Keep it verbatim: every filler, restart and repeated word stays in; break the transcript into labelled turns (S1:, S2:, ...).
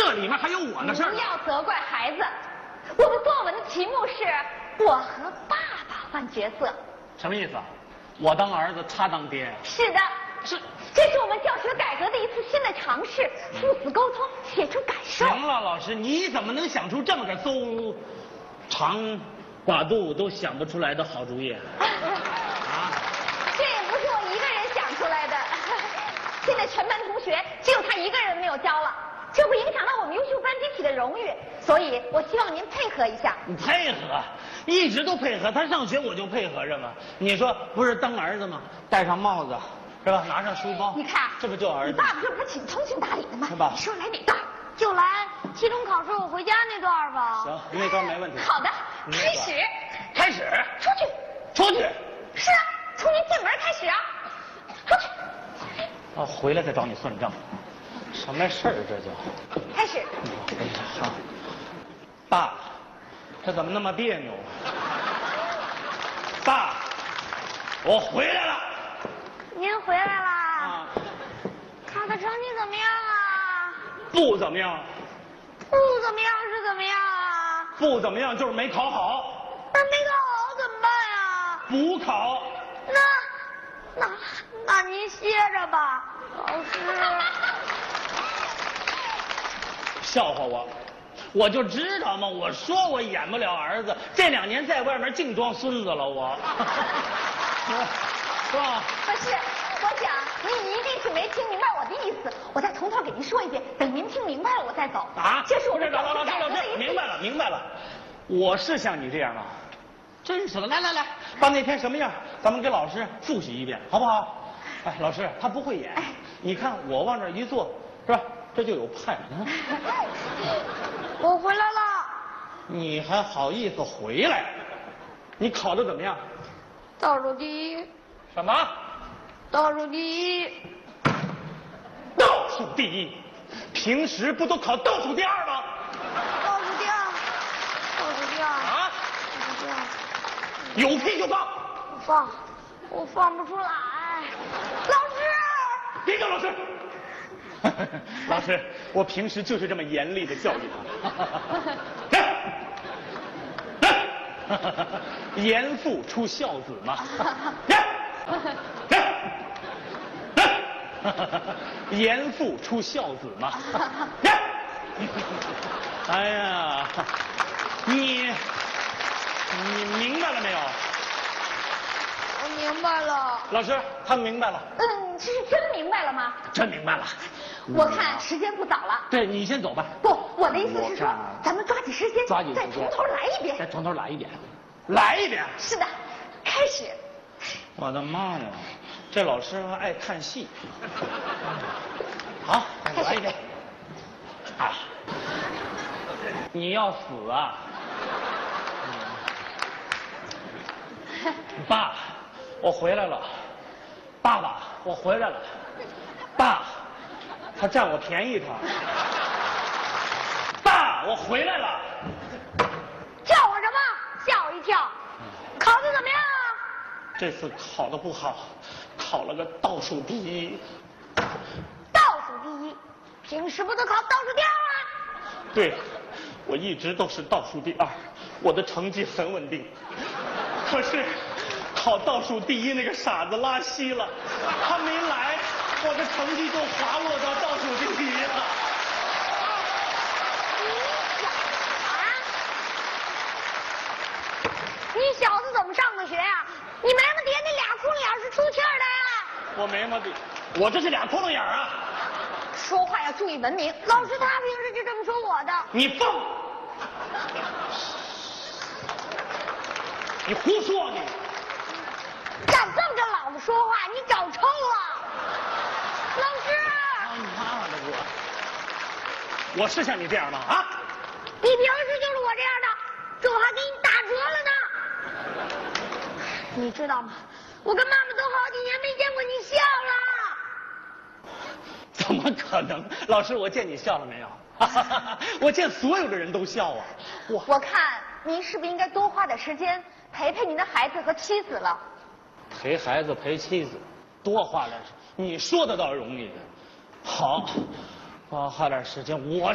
S1: 这里面还有我的事儿。
S2: 不要责怪孩子，我们作文的题目是我和爸爸换角色。
S1: 什么意思啊？我当儿子，他当爹。
S2: 是的，
S1: 是，
S2: 这是我们教学改革的一次新的尝试，父子沟通，写出感受。
S1: 行了，老师，你怎么能想出这么个邹长寡肚都想不出来的好主意啊？
S2: 这也不是我一个人想出来的，现在全班同学只有他一个人没有交了，这不影响到我们优秀班集体的荣誉，所以我希望您配合一下。
S1: 你配合，一直都配合，他上学我就配合着嘛。你说不是当儿子吗？戴上帽子是吧？拿上书包，
S2: 你看，
S1: 这不就儿子？
S2: 你爸爸这不是挺通情达理的吗？
S1: 是吧？
S2: 你说来哪段？
S3: 就来期中考试我回家那段吧。
S1: 行，那段没问题。
S2: 好的，开始，
S1: 开始，
S2: 出去，
S1: 出去。
S2: 是啊，从您进门开始啊，出去。
S1: 啊，回来再找你算账，什么事儿这叫？
S2: 开始。
S1: 好，爸，这怎么那么别扭？爸，我回来了。
S3: 您回来啦？
S1: 啊，
S3: 考的成绩怎么样啊？
S1: 不怎么样。
S3: 不怎么样是怎么样啊？
S1: 不怎么样就是没考好。
S3: 那没考好怎么办呀？
S1: 补考。
S3: 那那那您歇着吧，老师。
S1: 笑话我，我就知道嘛，我说我演不了儿子，这两年在外面净装孙子了，我，是吧？
S2: 不是，我想您一定是没听明白我的意思，我再从头给您说一遍，等您听明白了我再走。
S1: 啊，
S2: 这是我们
S1: 老老老师老师，
S2: 师，
S1: 明白了明白了，我是像你这样吗？真是的，来来来，把那天什么样，咱们给老师复习一遍，好不好？哎，老师他不会演，你看我往这一坐，是吧？这就有派。嗯、
S3: 我回来了。
S1: 你还好意思回来？你考的怎么样？
S3: 倒数第一。
S1: 什么？
S3: 倒数第一。
S1: 倒数第一？平时不都考倒数第二吗？
S3: 倒数第二。倒数第二。
S1: 啊？
S3: 倒数第二。
S1: 有屁就放。
S3: 我放，我放不出来。老师。
S1: 别叫老师。老师，我平时就是这么严厉的教育他。严父出孝子嘛。严父出孝子嘛。哎呀，你你明白了没有？
S3: 我明白了。
S1: 老师，他明白了。
S2: 嗯，这是真明白了吗？
S1: 真明白了。
S2: 我看时间不早了。
S1: 对，你先走吧。
S2: 不，我的意思是说，咱们抓紧时间，
S1: 抓紧时间，
S2: 再从头来一遍。
S1: 再从头来一遍，来一遍。
S2: 是的，开始。
S1: 我的妈呀，这老师还爱看戏。好，来一遍。啊，你要死啊！爸，我回来了。爸爸，我回来了。爸，他占我便宜他。爸，我回来了。
S3: 叫我什么？吓我一跳。考的怎么样啊？
S1: 这次考的不好，考了个倒数第一。
S3: 倒数第一，平时不都考倒数第二吗？
S1: 对，我一直都是倒数第二，我的成绩很稳定。可是考倒数第一那个傻子拉稀了，他没来，我的成绩就滑落到倒数第一了。
S3: 你小子怎么上的学呀？你眉毛底下那俩窟窿眼是出气儿的呀？
S1: 我眉毛底，我这是俩窟窿眼啊！
S2: 说话要注意文明。
S3: 老师他平时就这么说我的。
S1: 你放！你胡说你！
S3: 敢这么着老子说话，你找抽了！老师，
S1: 他妈的我，我是像你这样吗？啊！
S3: 你平时就是我这样的，这我还给你打折了呢。你知道吗？我跟妈妈都好几年没见过你笑了。
S1: 怎么可能？老师，我见你笑了没有？我见所有的人都笑啊！
S2: 我我看您是不是应该多花点时间陪陪您的孩子和妻子了？
S1: 陪孩子陪妻子，多花点，你说的倒容易。好，多花点时间，我。